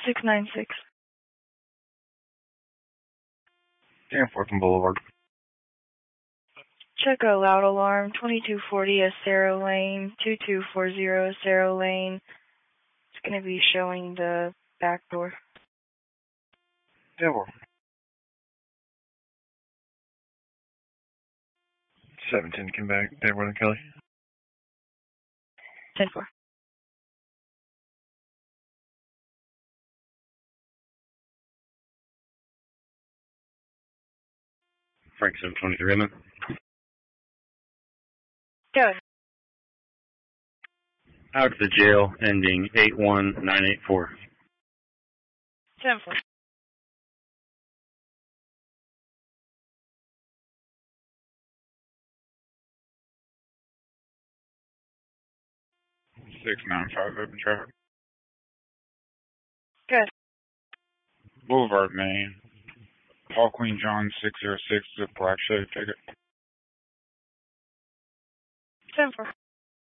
696. Danforth and Boulevard. Check a loud alarm, 2240 Acero Lane, 2240 Acero Lane. It's going to be showing the back door. Danforth. 710 come back. Danforth and Kelly. 10-4. Frank 723 Redmond. Go ahead. Out of the jail, ending 81984. 10-4. Six 9-5 open traffic. Go ahead. Boulevard, Maine. Paul Queen John 606 is a black Chevy ticket. 10-4.